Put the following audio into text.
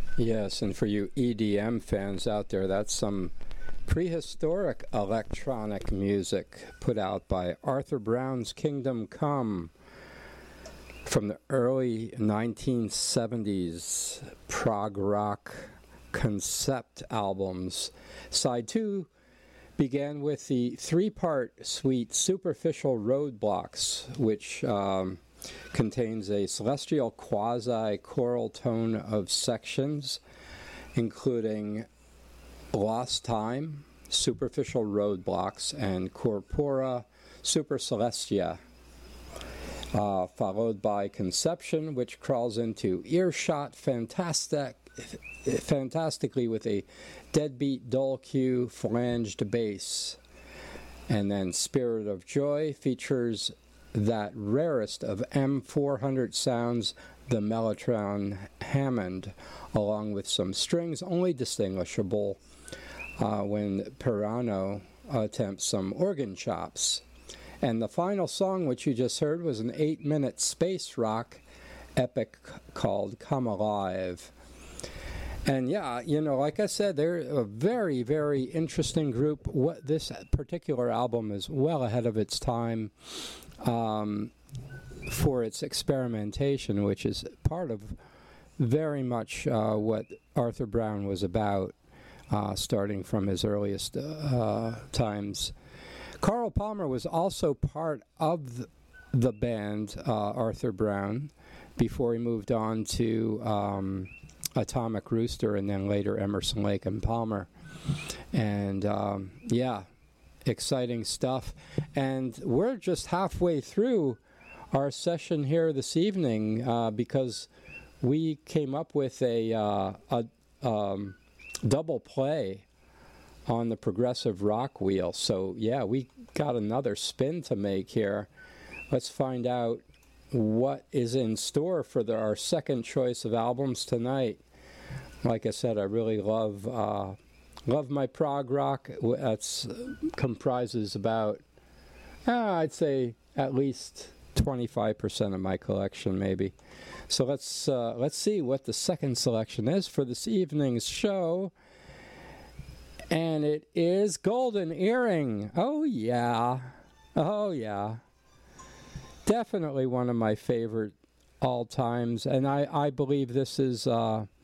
Yes, and for you EDM fans out there, that's some prehistoric electronic music put out by Arthur Brown's Kingdom Come from the early 1970s prog rock concept albums. Side 2 began with the three-part suite Superficial Roadblocks, which contains a celestial quasi-choral tone of sections, including Lost Time, Superficial Roadblocks, and Corpora Supercelestia, followed by Conception, which crawls into earshot fantastically with a deadbeat dull cue flanged bass. And then Spirit of Joy features that rarest of M400 sounds, the Mellotron Hammond, along with some strings only distinguishable when Pirano attempts some organ chops. And the final song, which you just heard, was an 8-minute space rock epic called Come Alive. And yeah, like I said, they're a very, very interesting group. This particular album is well ahead of its time for its experimentation, which is part of very much what Arthur Brown was about, starting from his earliest times. Carl Palmer was also part of the band, Arthur Brown, before he moved on to Atomic Rooster and then later Emerson, Lake and Palmer. And exciting stuff. And we're just halfway through our session here this evening because we came up with a double play on the progressive rock wheel. So yeah, we got another spin to make here. Let's find out what is in store for our second choice of albums tonight. Like I said, I really love my prog rock. That's comprises about, I'd say, at least 25% of my collection, maybe. So let's see what the second selection is for this evening's show. And it is Golden Earring. Oh yeah. Definitely one of my favorite all times. And I believe this is